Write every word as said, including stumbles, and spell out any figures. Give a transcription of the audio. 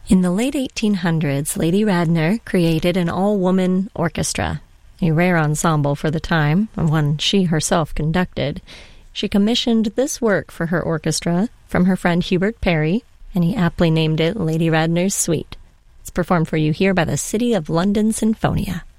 In the late eighteen hundreds, Lady Radner created an all-woman orchestra, a rare ensemble for the time, and one she herself conducted. She commissioned this work for her orchestra from her friend Hubert Parry, and he aptly named it Lady Radner's Suite. It's performed for you here by the City of London Sinfonia.